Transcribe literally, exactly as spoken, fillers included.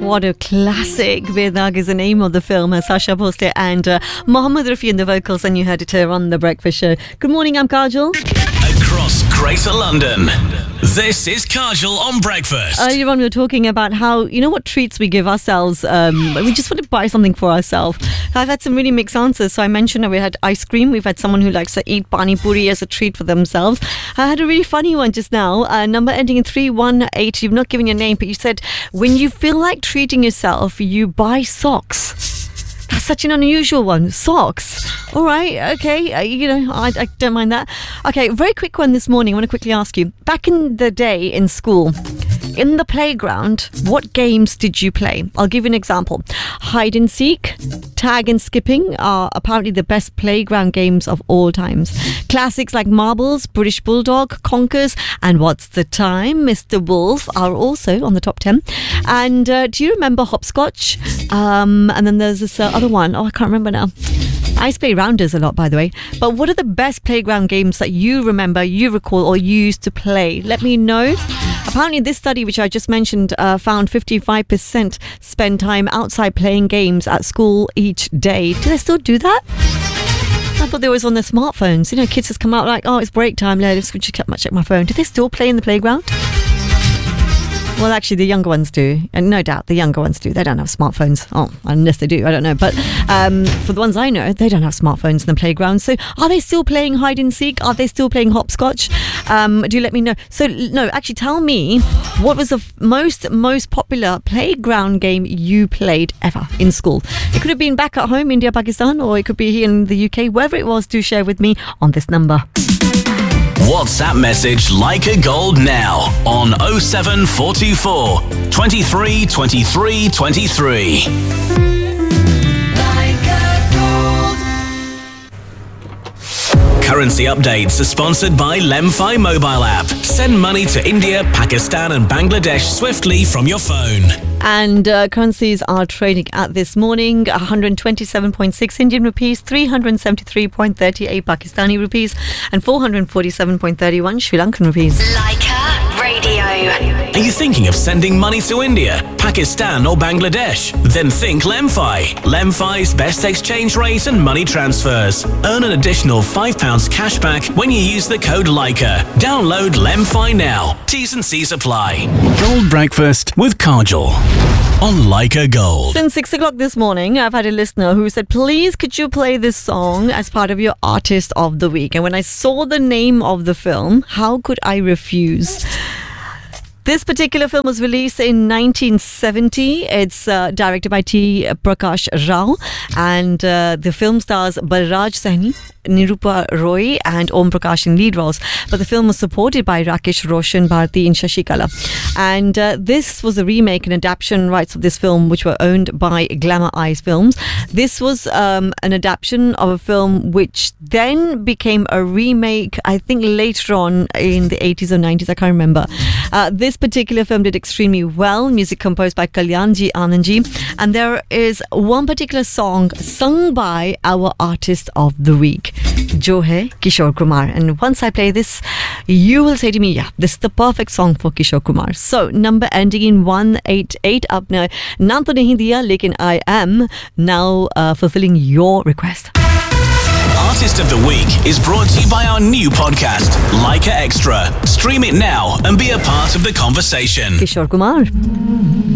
what a classic. Bedag is the name of the film. Sasha Bhosle and uh, Mohammed Rafi in the vocals, and you heard it here on The Breakfast Show. Good morning, I'm Kajal. Across Greater London, this is Kajal on Breakfast. Earlier on we were talking about how, you know what treats we give ourselves. Um, we just want to buy something for ourselves. I've had some really mixed answers. So I mentioned that we had ice cream. We've had someone who likes to eat pani puri as a treat for themselves. I had a really funny one just now. Uh, number ending in three one eight. You've not given your name, but you said when you feel like treating yourself, you buy socks. That's such an unusual one. Socks. All right. Okay. Uh, you know, I, I don't mind that. Okay. Very quick one this morning. I want to quickly ask you. Back in the day in school, in the playground, what games did you play? I'll give you an example. Hide and seek, tag and skipping are apparently the best playground games of all times. Classics like marbles, British Bulldog, Conkers, and What's the Time, Mister Wolf are also on the top ten. And uh, do you remember hopscotch? Um, and then there's this uh, other one. Oh, I can't remember now. I used to play rounders a lot, by the way. But what are the best playground games that you remember, you recall, or you used to play? Let me know. Apparently, this study, which I just mentioned, uh, found fifty-five percent spend time outside playing games at school each day. Do they still do that? I thought they were on their smartphones. You know, kids just come out like, oh, it's break time. Let's just check my phone. Do they still play in the playground? Well, actually, the younger ones do. And no doubt, the younger ones do. They don't have smartphones. Oh, unless they do, I don't know. But um, for the ones I know, they don't have smartphones in the playground. So are they still playing hide and seek? Are they still playing hopscotch? Um, do let me know. So, no, actually, tell me, what was the f- most, most popular playground game you played ever in school? It could have been back at home, India, Pakistan, or it could be here in the U K. Wherever it was, do share with me on this number. WhatsApp message Leica Gold now on oh seven four two four, twenty-three, twenty-three, twenty-three. Currency updates are sponsored by Lemfi mobile app. Send money to India, Pakistan and Bangladesh swiftly from your phone. And uh, currencies are trading at this morning: one hundred twenty-seven point six Indian rupees, three hundred seventy-three point three eight Pakistani rupees, and four hundred forty-seven point three one Sri Lankan rupees. Leica Radio. Are you thinking of sending money to India, Pakistan or Bangladesh? Then think Lemfi. Lemfi's best exchange rate and money transfers. Earn an additional five pounds cash back when you use the code Leica. Download Lemfi now. T's and C's apply. Gold Breakfast with Kajal on Leica Gold. Since six o'clock this morning, I've had a listener who said, please could you play this song as part of your Artist of the Week? And when I saw the name of the film, how could I refuse? This particular film was released in nineteen seventy. It's uh, directed by T. Prakash Rao, and uh, the film stars Balraj Sahni, Nirupa Roy and Om Prakash in lead roles. But the film was supported by Rakesh Roshan, Bharti and Shashikala. And uh, this was a remake and adaptation rights of this film, which were owned by Glamour Eyes Films. This was um, an adaptation of a film which then became a remake, I think later on in the eighties or nineties, I can't remember. Uh, this particular film did extremely well. Music composed by Kalyanji Anandji. And there is one particular song sung by our Artist of the Week, jo hai Kishore Kumar. And once I play this, you will say to me, yeah, this is the perfect song for Kishore Kumar. So, number ending in one eight eight up now. Naam to nahi diya, lekin I am now uh, fulfilling your request. Artist of the Week is brought to you by our new podcast, Leica Extra. Stream it now and be a part of the conversation. Kishore Kumar.